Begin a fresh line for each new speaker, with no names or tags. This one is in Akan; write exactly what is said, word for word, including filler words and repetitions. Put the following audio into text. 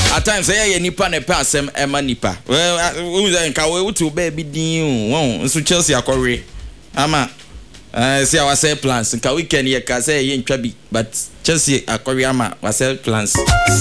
at times say ye nipa na pe asem e ma nipa well we say nka we wutu ba bi din won nso Chelsea akọre ama eh see our sell plans nka weekend ye ka say ye ntwa bi but Chelsea akọre ama wa sell plans